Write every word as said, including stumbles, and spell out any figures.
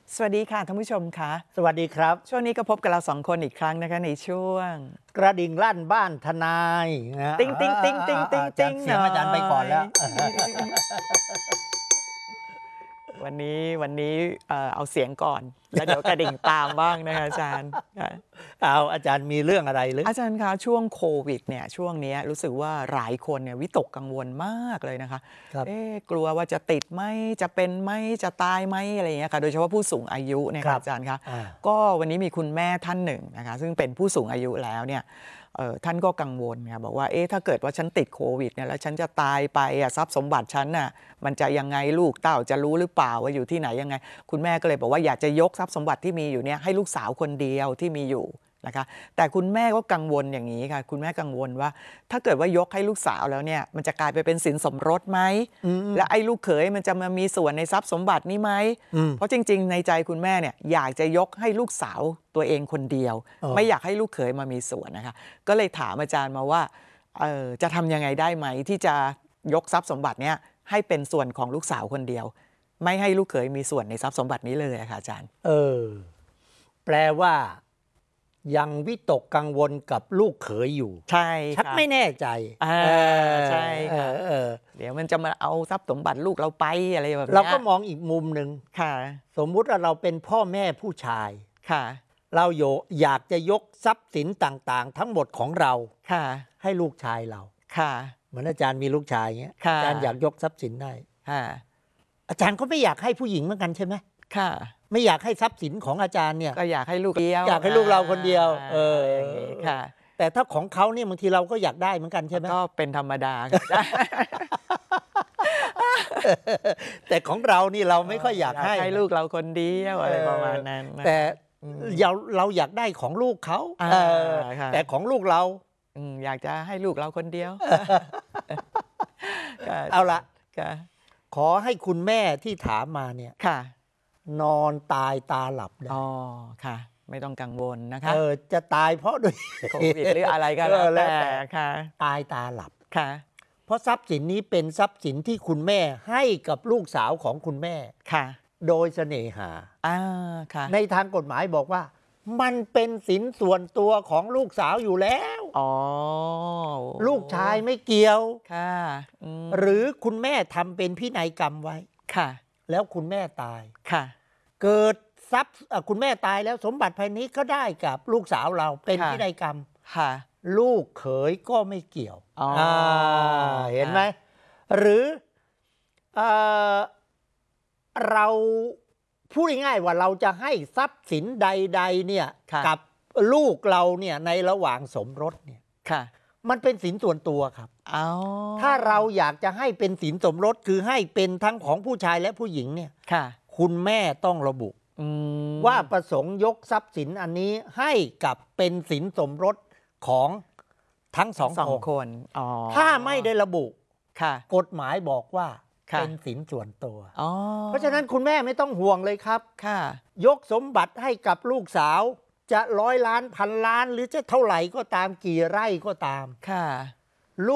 สวัสดีค่ะท่านผู้ชมคะสวัสดีครับช่วงนี้ก็พบกับเราสองคนอีกครั้งนะคะในช่วงกระดิ่งลั่นบ้านทนายนะติ้งติ้งติ้งติ้งติ้งติ้งเสียงอาจารย์ไปก่อนแล้ววันนี้วันนี้เอ่อเอาเสียงก่อนแล้วเดี๋ยวกระดิ่งตามบ้างนะคะอาจารย์เอาอาจารย์มีเรื่องอะไรหรืออาจารย์คะช่วงโควิดเนี่ยช่วงนี้รู้สึกว่าหลายคนเนี่ยวิตกกังวลมากเลยนะคะเอ๊ะกลัวว่าจะติดไหมจะเป็นไหมจะตายไหมอะไรอย่างเงี้ยค่ะโดยเฉพาะผู้สูงอายุเนี่ยค่ะอาจารย์คะก็วันนี้มีคุณแม่ท่านหนึ่งนะคะซึ่งเป็นผู้สูงอายุแล้วเนี่ยท่านก็กังวลค่ะบอกว่าเอ๊ะถ้าเกิดว่าฉันติดโควิดเนี่ยแล้วฉันจะตายไปอ่ะทรัพย์สมบัติฉันน่ะมันจะยังไงลูกเต้าจะรู้หรือเปล่าว่าอยู่ที่ไหนยังไงคุณแม่ก็เลยบอกว่าอยากจะยกทรัพย์สมบัติที่มีอยู่เนี่ยให้ลูกสาวคนเดียวที่มีอยู่นะคะแต่คุณแม่ก็กังวลอย่างนี้ค่ะคุณแม่กังวลว่าถ้าเกิดว่ายกให้ลูกสาวแล้วเนี่ยมันจะกลายไปเป็นสินสมรสไหมและไอ้ลูกเขยมันจะมามีส่วนในทรัพย์สมบัตินี้ไหมเพราะจริงๆในใจคุณแม่เนี่ยอยากจะยกให้ลูกสาวตัวเองคนเดียวไม่อยากให้ลูกเขยมามีส่วนนะคะก็เลยถามอาจารย์มาว่าเออจะทำยังไงได้ไหมที่จะยกทรัพย์สมบัติเนี่ยให้เป็นส่วนของลูกสาวคนเดียวไม่ให้ลูกเขยมีส่วนในทรัพย์สมบัตินี้เลยค่ะอาจารย์เออแปลว่ายังวิตกกังวลกับลูกเขยอยู่ใช่ชักไม่แน่ใจอ่าใช่ค่ะเดี๋ยวมันจะมาเอาทรัพย์สมบัติลูกเราไปอะไรแบบนี้เราก็มองอีกมุมหนึ่งค่ะสมมุติว่าเราเป็นพ่อแม่ผู้ชายค่ะเราอยากจะยกทรัพย์สินต่างๆทั้งหมดของเราค่ะให้ลูกชายเราค่ะเหมือนอาจารย์มีลูกชายเงี้ยอาจารย์อยากยกทรัพย์สินได้ค่ะอาจารย์ก็ไม่อยากให้ผู้หญิงเหมือนกันใช่ไหมค่ะไม่อยากให้ทรัพย์สินของอาจารย์เนี่ยก็อยากให้ลูกเดียวอยากให้ลูกเราคนเดียวเอออย่างนี้ค่ะแต่ถ้าของเขาเนี่ยบางทีเราก็อยากได้เหมือนกันใช่ไหมก็เป็นธรรมดาแต่ของเรานี่เราไม่ค่อยอยากให้ให้ลูกเราคนเดียวอะไรประมาณนั้นแต่เราเราอยากได้ของลูกเขาแต่ของลูกเราอยากจะให้ลูกเราคนเดียวเอาละขอให้คุณแม่ที่ถามมาเนี่ยนอนตายตาหลับได้อ๋อค่ะไม่ต้องกังวลนะคะเออจะตายเพราะด้วยโควิดหรืออะไรก็แล้วแต่ค่ะตายตาหลับค่ะเพราะทรัพย์สินนี้เป็นทรัพย์สินที่คุณแม่ให้กับลูกสาวของคุณแม่ค่ะโดยเสน่หาอ่าค่ะในทางกฎหมายบอกว่ามันเป็นสินส่วนตัวของลูกสาวอยู่แล้วอ๋อลูกชายไม่เกี่ยวค่ะหรือคุณแม่ทำเป็นพินัยกรรมไว้ค่ะแล้วคุณแม่ตายค่ะเกิดทรัพย์คุณแม่ตายแล้วสมบัติภายนี้ก็ได้กับลูกสาวเราเป็นพินัยกรรมค่ะลูกเขยก็ไม่เกี่ยวเห็นไหมหรือเออเราพูดง่ายๆว่าเราจะให้ทรัพย์สินใดๆเนี่ยกับลูกเราเนี่ยในระหว่างสมรสเนี่ยมันเป็นสินส่วนตัวครับถ้าเราอยากจะให้เป็นสินสมรสคือให้เป็นทั้งของผู้ชายและผู้หญิงเนี่ยคุณแม่ต้องระบุว่าประสงค์ยกทรัพย์สินอันนี้ให้กับเป็นสินสมรสของทั้งสองคนถ้าไม่ได้ระบุกฎหมายบอกว่าเป็นสินส่วนตัวเพราะฉะนั้นคุณแม่ไม่ต้องห่วงเลยครับยกสมบัติให้กับลูกสาวจะร้อยล้านพันล้านหรือจะเท่าไหร่ก็ตามกี่ไร่ก็ตาม